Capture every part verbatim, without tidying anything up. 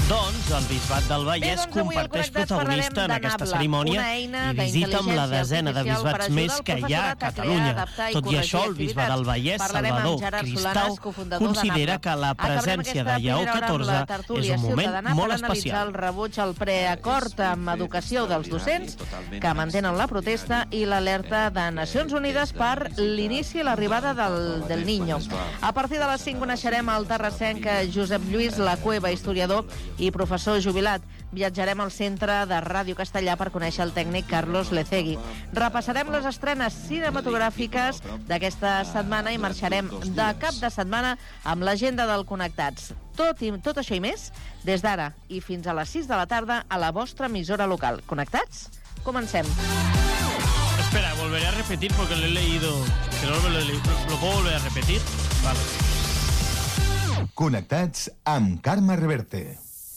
Doncs el Bisbat del Vallès doncs comparteix protagonista en aquesta cerimònia i visita amb la desena de bisbats més que hi ha a Catalunya. Tot i això, el bisbe del Vallès, Salvador Cristau, considera que la presència de Lleó catorze és un moment molt especial. El rebuig al preacord amb educació dels docents que mantenen la protesta i l'alerta de Nacions Unides per l'inici i l'arribada del, del Niño. A partir de les cinc coneixerem el terrassenc Josep Lluís La Cueva, historiador i professor jubilat. Viatjarem al Centre de Ràdio Castellà per conèixer el tècnic Carlos Lecegui. Repassarem les estrenes cinematogràfiques d'aquesta setmana i marxarem de cap de setmana amb l'agenda del Connectats. Tot, i, tot això i més, des d'ara i fins a les sis de la tarda a la vostra emissora local. Connectats? Comencem. Espera, volveré a repetir porque lo he leído. Que no lo he leído. ¿Lo puedo volver a repetir? Vale. Connectats amb Carme Reverte.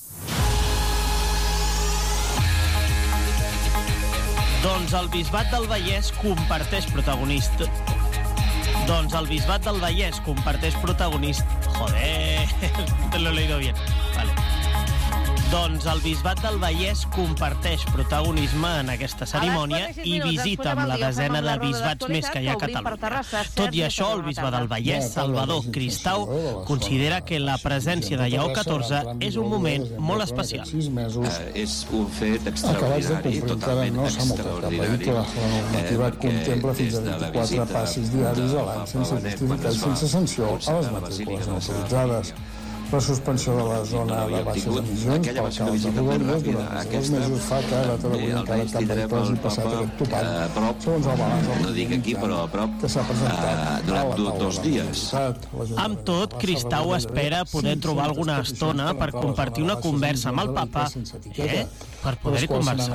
Doncs el Bisbat del Vallès comparteix protagonista... Doncs el Bisbat del Vallès comparteix protagonista... Joder, te lo he leído bien. Vale. Doncs el Bisbat del Vallès comparteix protagonisme en aquesta cerimònia i visita amb la desena de bisbats més que hi ha a Catalunya. Tot i això, el bisbe del Vallès, Salvador Cristau, considera que la presència de Lleó catorze és un moment molt especial. És un fet extraordinari, totalment extraordinari. La normativa contempla fins a vint-i-quatre passis diaris a l'any sense justificar i sense sanció a les matrícules no autoritzades. La suspensió de la zona de baixes emissions pel cal de Rodalies durant dos mesos fa que a data d'avui encara cap vehicle hagi passat aquest topall, segons el balanç no dic aquí, però a prop, que s'ha presentat durant dos dies. Amb tot, Cristau espera poder trobar alguna estona per compartir una conversa amb el papa, eh? Per poder conversar.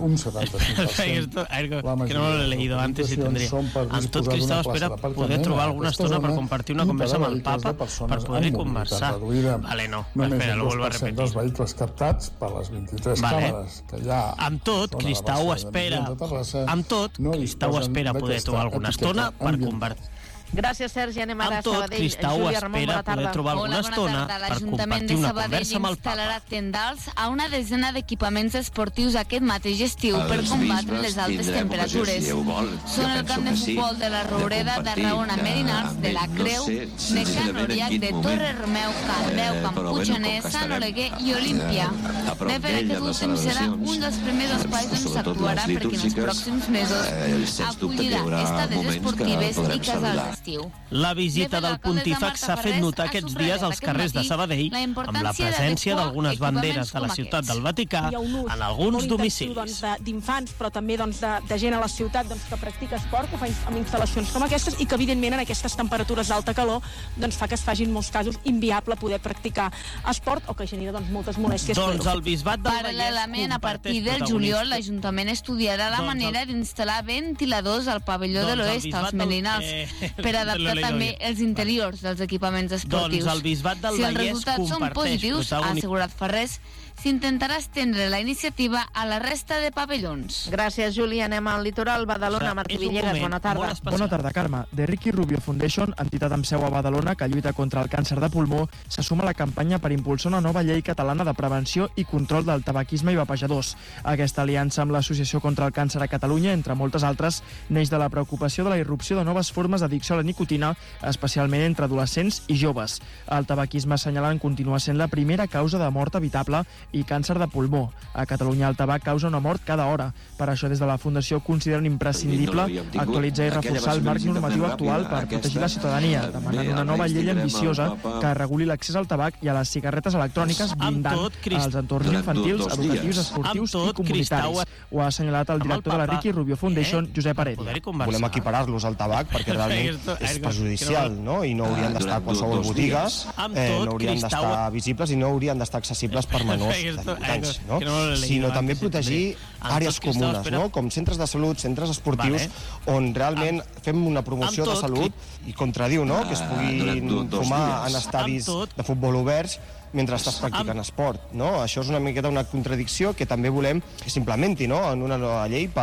Espera, que no lo he leído antes y tendría. Amb tot, Cristau espera poder trobar alguna estona per compartir una conversa amb el papa per poder conversar. Vale, no, espera, lo vuelvo a repetir. Dels vehicles captats per les vint-i-tres vale. càmeres que hi ha. Amb tot, Cristau espera, amb tot, Cristau espera poder trobar alguna estona per convertir. Gràcies, Sergi. Anem ara a Sabadell. Amb tot, Cristau espera poder trobar alguna estona per compartir una conversa amb el papa. Instal·larà tendals a una desena d'equipaments esportius aquest mateix estiu per combatre les altes temperatures. Són el camp de futbol de la Roureda, de Raona, Merinals, de la Creu, de Can Oriac, de Torre Romeu, Caldeu, Campuixanès, Sant Oleguer i Olímpia. De fet, aquest últim serà un dels primers espais on s'actuarà perquè en els pròxims mesos acollirà estades esportives i casals. La visita del pontífex s'ha fet notar aquests dies als carrers de Sabadell amb la presència d'algunes banderes de la ciutat del Vaticà en alguns domicilis. D'infants, però també de gent a la ciutat que practica esport, que fa amb instal·lacions com aquestes i que, evidentment, en aquestes temperatures d'alta calor fa que es faci en molts casos inviable poder practicar esport o que genera moltes molèsties. Doncs el bisbat del Vallès Paral·lelament, a partir del juliol, l'Ajuntament estudiarà la manera d'instal·lar ventiladors al pavelló de l'Oest, als Merinals, per adaptar també els interiors dels equipaments esportius. Doncs el Bisbat del si els Vallès resultats són positius, ha assegurat Ferrés, s'intentarà estendre la iniciativa a la resta de pavellons. Gràcies, Juli. Anem al litoral. Badalona, Martí Villegas, bona tarda. Bona tarda, Carme. The Ricky Rubio Foundation, entitat amb seu a Badalona que lluita contra el càncer de pulmó, se suma a la campanya per impulsar una nova llei catalana de prevenció i control del tabaquisme i vapejadors. Aquesta aliança amb l'Associació contra el Càncer a Catalunya, entre moltes altres, neix de la preocupació de la irrupció de noves formes d'addicció a la nicotina, especialment entre adolescents i joves. El tabaquisme, assenyalen, continua sent la primera causa de mort evitable i càncer de pulmó. A Catalunya el tabac causa una mort cada hora. Per això des de la Fundació consideren imprescindible actualitzar i reforçar el marc normatiu actual per protegir la ciutadania, demanant una nova llei ambiciosa que reguli l'accés al tabac i a les cigarretes electròniques, blindant els entorns infantils, educatius, esportius i comunitaris. Ho ha assenyalat el director de la Ricky Rubio Foundation, Josep Heredia. Volem equiparar-los al tabac perquè realment és perjudicial, no? I no haurien d'estar a qualsevol botiga, no haurien d'estar visibles i no haurien d'estar accessibles per menors de divuit anys, no? Sinó també protegir àrees comunes, no? Com centres de salut, centres esportius, on realment fem una promoció de salut i contradiu, no? Que es puguin fumar en estadis de futbol oberts mentre estàs practicant esport, no? Això és una miqueta una contradicció que també volem que s'implementi, no? En una nova llei per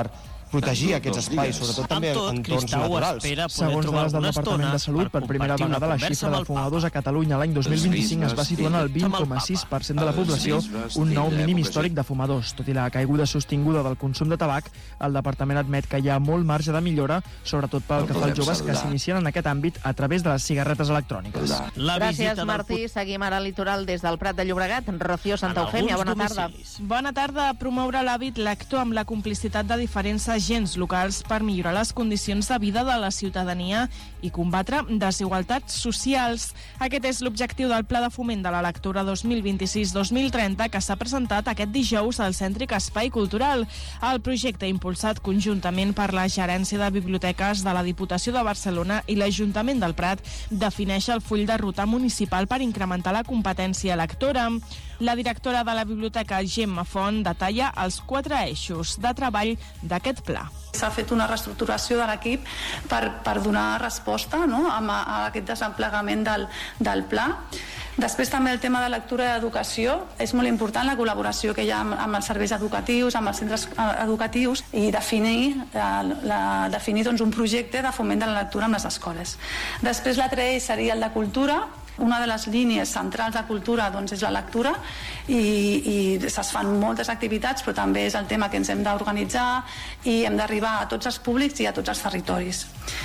protegir aquests espais, sobretot també en entorns naturals. Segons dades del Departament de Salut, per primera vegada la xifra de fumadors a Catalunya l'any dos mil vint-i-cinc es va situar en el vint coma sis per cent de la població, un nou mínim històric de fumadors. Tot i la caiguda sostinguda del consum de tabac, el Departament admet que hi ha molt marge de millora, sobretot pel que fa als joves que s'inicien en aquest àmbit a través de les cigarretes electròniques. Gràcies, Martí. Seguim ara al litoral des del Prat de Llobregat. Rocío Santa Eufèmia, bona tarda. Bona tarda. Promoure l'hàbit lector amb la complicitat de diferents agents locals per millorar les condicions de vida de la ciutadania i combatre desigualtats socials. Aquest és l'objectiu del Pla de Foment de la Lectura dos mil vint-i-sis dos mil trenta que s'ha presentat aquest dijous al Cèntric Espai Cultural. El projecte, impulsat conjuntament per la Gerència de Biblioteques de la Diputació de Barcelona i l'Ajuntament del Prat, defineix el full de ruta municipal per incrementar la competència lectora. La directora de la biblioteca, Gemma Font, detalla els quatre eixos de treball d'aquest pla. S'ha fet una reestructuració de l'equip per, per donar resposta, no?, a, a aquest desemplegament del, del pla. Després també el tema de lectura i educació. És molt important la col·laboració que hi ha amb, amb els serveis educatius, amb els centres educatius i definir, la, la, definir doncs, un projecte de foment de la lectura amb les escoles. Després l'altre eix seria el de cultura. Una de les línies centrals de cultura doncs, és la lectura i, i es fan moltes activitats, però també és el tema que ens hem d'organitzar i hem d'arribar a tots els públics i a tots els territoris.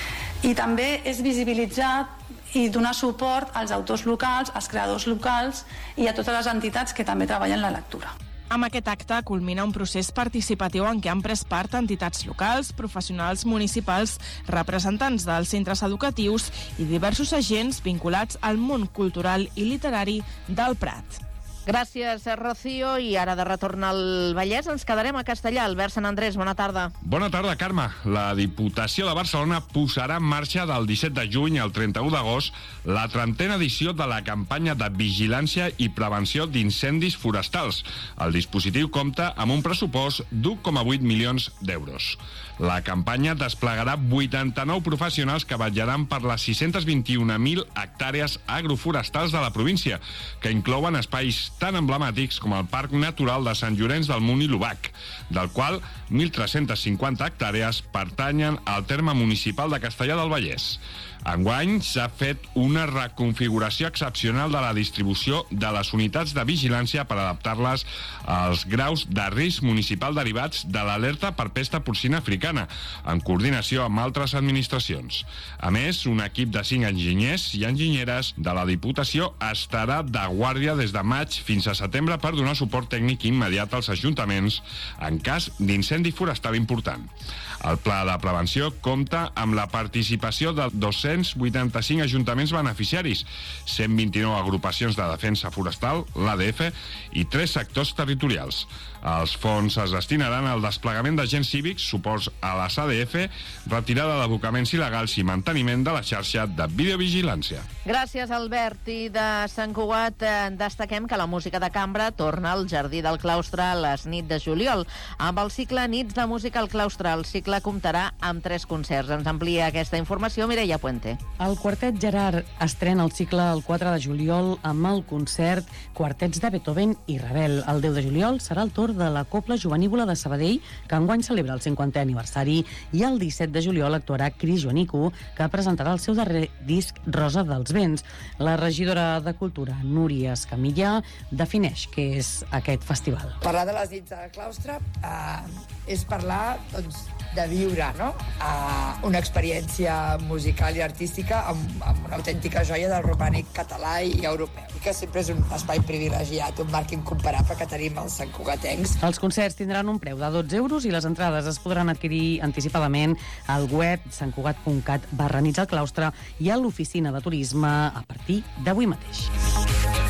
I també és visibilitzar i donar suport als autors locals, als creadors locals i a totes les entitats que també treballen la lectura. Amb aquest acte culmina un procés participatiu en què han pres part entitats locals, professionals municipals, representants dels centres educatius i diversos agents vinculats al món cultural i literari del Prat. Gràcies, Rocío. I ara de retorn al Vallès ens quedarem a Castellà. Albert Sant Andrés, bona tarda. Bona tarda, Carme. La Diputació de Barcelona posarà en marxa del disset de juny al trenta-u d'agost la trentena edició de la campanya de vigilància i prevenció d'incendis forestals. El dispositiu compta amb un pressupost d'un coma vuit milions d'euros. La campanya desplegarà vuitanta-nou professionals que vetllaran per les sis-cents vint-i-un mil hectàrees agroforestals de la província, que inclouen espais tan emblemàtics com el Parc Natural de Sant Llorenç del Munt i l'Obac, del qual mil tres-cents cinquanta hectàrees pertanyen al terme municipal de Castellar del Vallès. Enguany s'ha fet una reconfiguració excepcional de la distribució de les unitats de vigilància per adaptar-les als graus de risc municipal derivats de l'alerta per pesta porcina africana, en coordinació amb altres administracions. A més, un equip de cinc enginyers i enginyeres de la Diputació estarà de guàrdia des de maig fins a setembre per donar suport tècnic immediat als ajuntaments en cas d'incendi forestal important. El pla de prevenció compta amb la participació de dos-cents vuitanta-cinc ajuntaments beneficiaris, cent vint-i-nou agrupacions de defensa forestal, l'A D F, i tres sectors territorials. Els fons es destinaran al desplegament d'agents cívics, suports a les A D F, retirada d'abocaments il·legals i manteniment de la xarxa de videovigilància. Gràcies, Albert. I de Sant Cugat eh, destaquem que la música de cambra torna al Jardí del Claustre a les nits de juliol. Amb el cicle Nits de Música al Claustre, el cicle comptarà amb tres concerts. Ens amplia aquesta informació Mireia Puente. El Quartet Gerard estrena el cicle el quatre de juliol amb el concert Quartets de Beethoven i Ravel. El deu de juliol serà el torn de la Cobla Jovenívola de Sabadell, que enguany celebra el cinquantè aniversari, i el disset de juliol actuarà Cris Joanico, que presentarà el seu darrer disc Rosa dels Vents. La regidora de Cultura, Núria Escamilla, defineix què és aquest festival. Parlar de les nits del claustre eh, és parlar, doncs, de viure, no?, uh, una experiència musical i artística amb, amb una autèntica joia del romànic català i europeu, i que sempre és un espai privilegiat, un marc incomparable que tenim els santcugatencs. Els concerts tindran un preu de dotze euros i les entrades es podran adquirir anticipadament al web santcugat punt cat barra nits al claustre i a l'oficina de turisme a partir d'avui mateix.